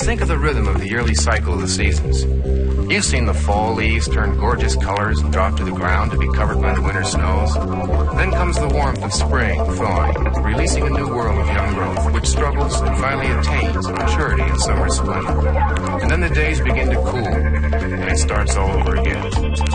think of the rhythm of the yearly cycle of the seasons. You've seen the fall leaves turn gorgeous colors and drop to the ground to be covered by the winter snows. Then comes the warmth of spring, thawing, releasing a new world of young growth, which struggles and finally attains maturity in summer splendor. And then the days begin to cool, and it starts all over again.